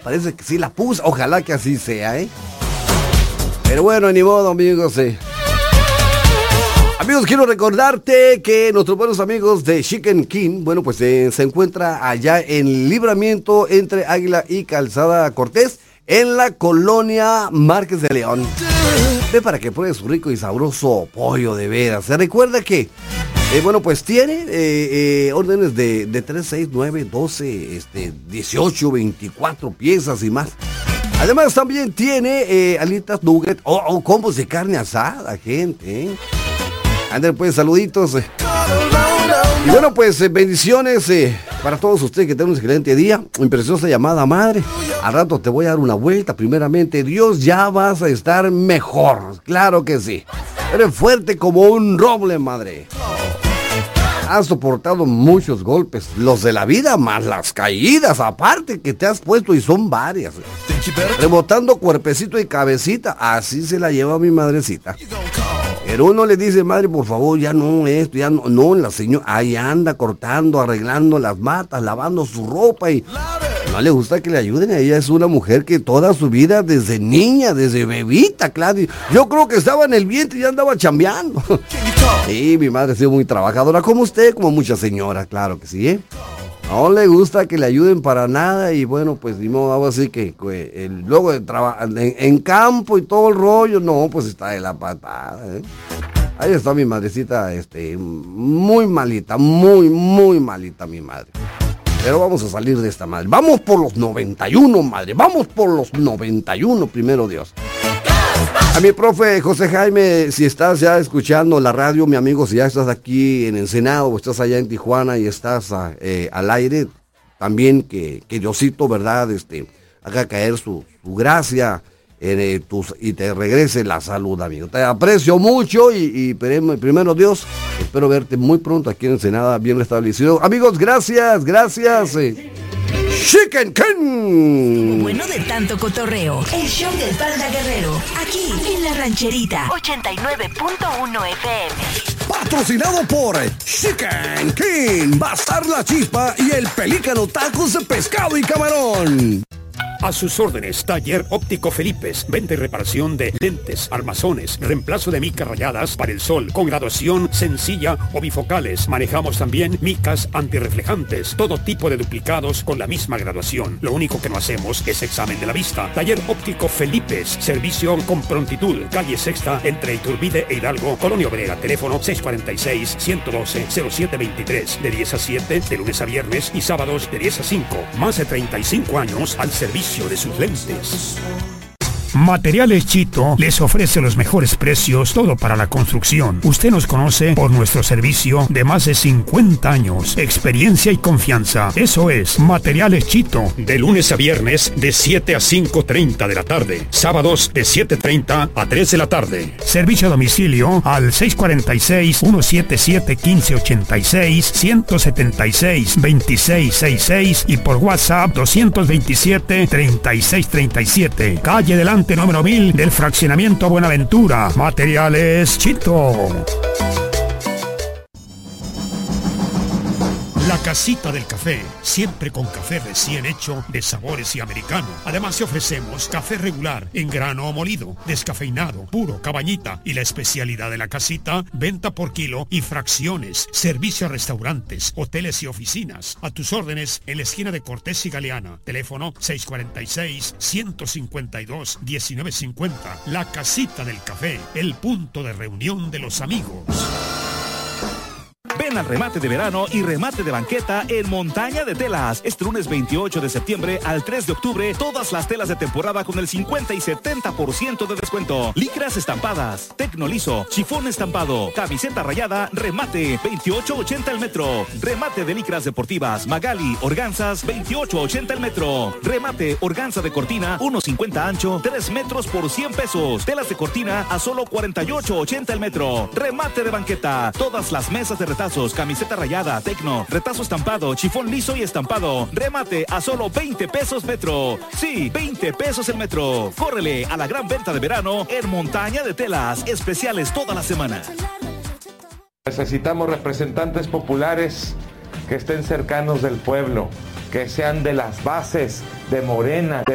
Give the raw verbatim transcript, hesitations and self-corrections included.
parece que sí la puse. Ojalá que así sea, ¿eh? Pero bueno, ni modo, amigos. Eh. Amigos, quiero recordarte que nuestros buenos amigos de Chicken King, bueno, pues eh, se encuentra allá en Libramiento entre Águila y Calzada Cortés, en la colonia Márquez de León. Ve para que pruebes su rico y sabroso pollo de veras. Se recuerda que, eh, bueno, pues tiene eh, eh, órdenes de, de tres, seis, nueve, doce, este, dieciocho, veinticuatro piezas y más. Además también tiene eh, alitas nugget o, o combos de carne asada, gente. ¿eh? Anden pues, saluditos. Eh. Y bueno, pues eh, bendiciones eh, para todos ustedes, que tengan un excelente día. Mi preciosa llamada madre. Al rato te voy a dar una vuelta. Primeramente, Dios, ya vas a estar mejor. Claro que sí. Eres fuerte como un roble, madre. Has soportado muchos golpes, los de la vida más las caídas, aparte que te has puesto y son varias. Rebotando cuerpecito y cabecita, así se la lleva mi madrecita. Pero uno le dice, madre, por favor, ya no esto, ya no, no, la señora ahí anda cortando, arreglando las matas, lavando su ropa y no le gusta que le ayuden. Ella es una mujer que toda su vida, desde niña, desde bebita, claro, yo creo que estaba en el vientre y ya andaba chambeando. Sí, mi madre ha sido muy trabajadora, como usted, como muchas señoras, claro que sí, ¿eh? No le gusta que le ayuden para nada y bueno, pues ni modo, así que, que el, luego de trabajar en, en campo y todo el rollo, no, pues está de la patada, ¿eh? Ahí está mi madrecita, este, muy malita, muy, muy malita mi madre. Pero vamos a salir de esta madre. Vamos por los noventa y uno, madre, vamos por los noventa y uno, primero Dios. A mi profe José Jaime, si estás ya escuchando la radio, mi amigo, si ya estás aquí en Ensenado o estás allá en Tijuana y estás eh, al aire, también que, que Diosito, ¿verdad? Este, haga caer su, su gracia en eh, tus, y te regrese la salud, amigo. Te aprecio mucho y, y primero Dios, espero verte muy pronto aquí en Ensenada, bien establecido. Amigos, gracias, gracias. Eh. Chicken King. Bueno, de tanto cotorreo. El show del Panda Guerrero. Aquí en La Rancherita. ochenta y nueve punto uno F M. Patrocinado por Chicken King. Va a estar la chispa y el pelícano tacos de pescado y camarón. A sus órdenes, Taller Óptico Felipes, venta y reparación de lentes, armazones, reemplazo de micas rayadas para el sol, con graduación sencilla o bifocales. Manejamos también micas antirreflejantes, todo tipo de duplicados con la misma graduación. Lo único que no hacemos es examen de la vista. Taller Óptico Felipes, servicio con prontitud, calle Sexta, entre Iturbide e Hidalgo, Colonia Obrera, teléfono seis cuatro seis, uno uno dos, cero siete veintitrés, de diez a siete, de lunes a viernes y sábados de diez a cinco. Más de treinta y cinco años al servicio de sus lentes. Materiales Chito les ofrece los mejores precios, todo para la construcción. Usted nos conoce por nuestro servicio de más de cincuenta años, experiencia y confianza. Eso es Materiales Chito. De lunes a viernes de siete a cinco treinta de la tarde. Sábados de siete treinta a tres de la tarde. Servicio a domicilio al seis cuatro seis, uno siete siete, uno cinco ocho seis, uno siete seis, dos seis seis seis y por WhatsApp dos dos siete, tres seis tres siete. Calle delante número mil del fraccionamiento Buenaventura. Materiales Chito. La Casita del Café, siempre con café recién hecho de sabores y americano. Además te ofrecemos café regular, en grano o molido, descafeinado, puro, cabañita. Y la especialidad de la casita, venta por kilo y fracciones. Servicio a restaurantes, hoteles y oficinas. A tus órdenes en la esquina de Cortés y Galeana. Teléfono seis cuatro seis, uno cinco dos, uno nueve cinco cero. La Casita del Café, el punto de reunión de los amigos. Ven al remate de verano y remate de banqueta en Montaña de Telas. Este lunes veintiocho de septiembre al tres de octubre, todas las telas de temporada con el cincuenta y setenta por ciento de descuento. Licras estampadas, tecnoliso, chifón estampado, camiseta rayada, remate, veintiocho ochenta el metro. Remate de licras deportivas, Magali, organzas, veintiocho ochenta el metro. Remate, organza de cortina, uno cincuenta ancho, tres metros por cien pesos. Telas de cortina a solo cuarenta y ocho ochenta el metro. Remate de banqueta, todas las mesas de retazos, camiseta rayada, tecno, retazo estampado, chifón liso y estampado. Remate a solo veinte pesos metro. Sí, veinte pesos el metro. Córrele a la gran venta de verano en Montaña de Telas. Especiales toda la semana. Necesitamos representantes populares que estén cercanos del pueblo, que sean de las bases de Morena, de